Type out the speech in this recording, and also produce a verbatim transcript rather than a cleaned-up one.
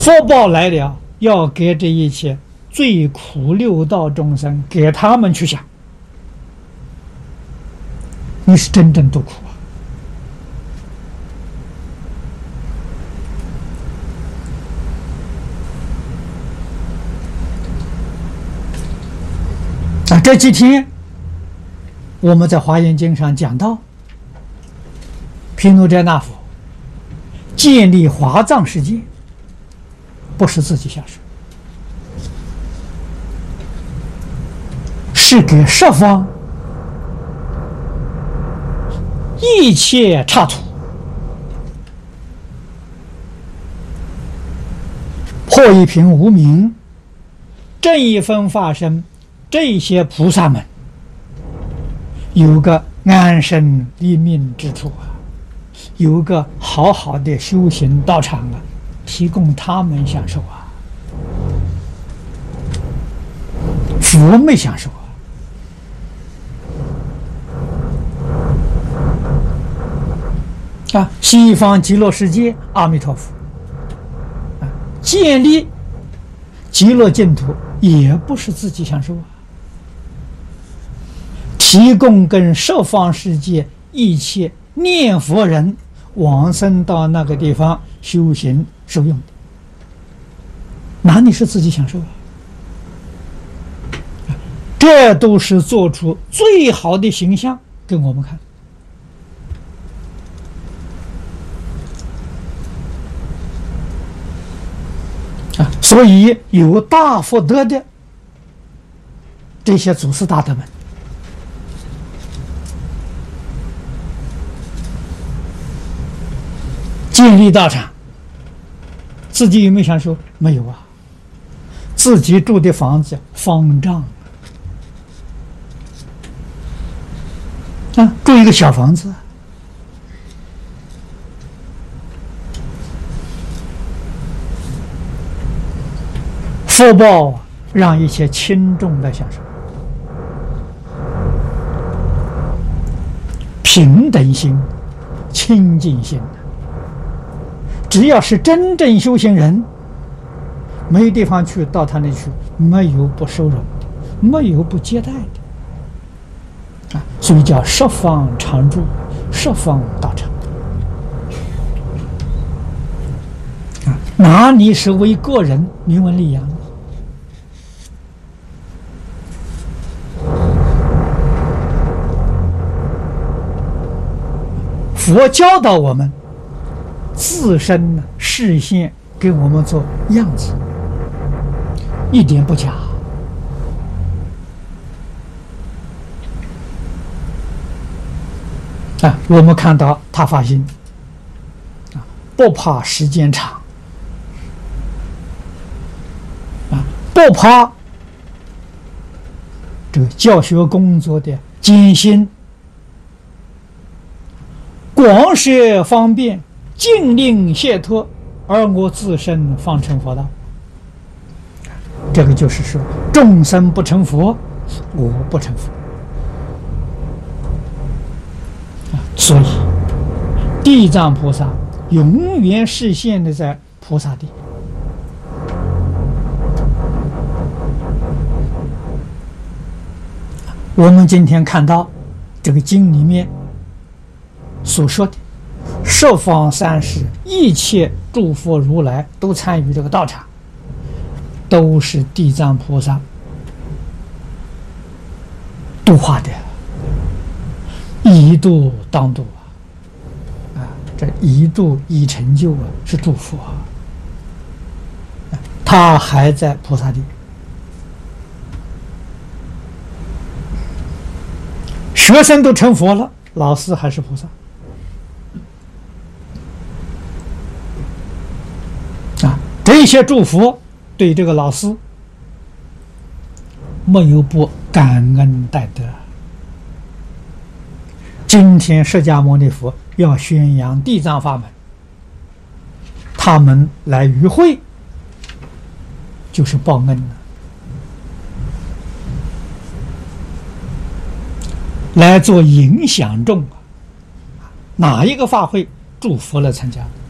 福报来了，要给这一切最苦六道众生，给他们去想，你是真正度苦啊！啊，这几天我们在华严经上讲到，毗卢遮那佛建立华藏世界，不是自己享受，是给十方一切刹土破一品无明正一分法身这些菩萨们有个安身立命之处啊，有个好好的修行道场啊，提供他们享受啊。佛没享受啊！啊，西方极乐世界，阿弥陀佛啊，建立极乐净土也不是自己享受啊，提供跟十方世界一切念佛人往生到那个地方修行受用的，哪里是自己享受啊？这都是做出最好的形象给我们看啊！所以有大福德的这些祖师大德们，建立道场，自己有没有享受？没有啊，自己住的房子方丈啊，住一个小房子，福报让一切轻重的享受，平等心、清净心。只要是真正修行人，没有地方去，到他那里去，没有不收容的，没有不接待的啊，所以叫十方常住，十方道场啊，哪里是为个人名闻利养呢？佛教导我们自身呢视线给我们做样子，一点不假啊！我们看到他发心啊，不怕时间长啊，不怕这个教学工作的艰辛，广设方便，尽令解脱，而我自身方成佛道。这个就是说，众生不成佛，我不成佛。所以，地藏菩萨永远示现的在菩萨地。我们今天看到这个经里面所说的十方三世一切诸佛如来都参与这个道场，都是地藏菩萨度化的，一度当度啊！啊，这一度一成就啊，是祝福啊！他还在菩萨地，学生都成佛了，老师还是菩萨。这些祝福对这个老师没有不感恩戴德。今天释迦牟尼佛要宣扬地藏法门，他们来与会就是报恩了，来做影响众啊！哪一个法会祝福来参加？